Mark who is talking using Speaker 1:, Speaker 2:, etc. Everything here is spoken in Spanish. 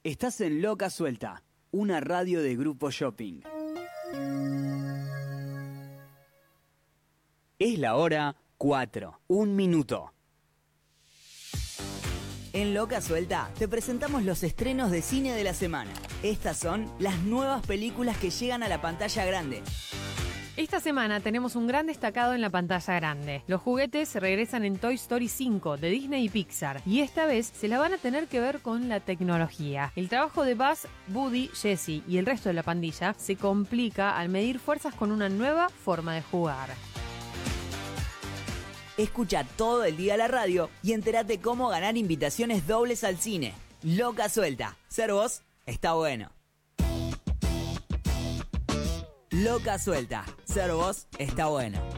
Speaker 1: Estás en Loca Suelta, una radio de Grupo Shopping. Es la hora 4, 1 minuto. En Loca Suelta te presentamos los estrenos de cine de la semana. Estas son las nuevas películas que llegan a la pantalla grande.
Speaker 2: Esta semana tenemos un gran destacado en la pantalla grande. Los juguetes regresan en Toy Story 5 de Disney y Pixar, y esta vez se la van a tener que ver con la tecnología. El trabajo de Buzz, Woody, Jessie y el resto de la pandilla se complica al medir fuerzas con una nueva forma de jugar.
Speaker 1: Escucha todo el día la radio y entérate cómo ganar invitaciones dobles al cine. Loca Suelta. Ser vos está bueno. Loca Suelta. Ser vos está bueno.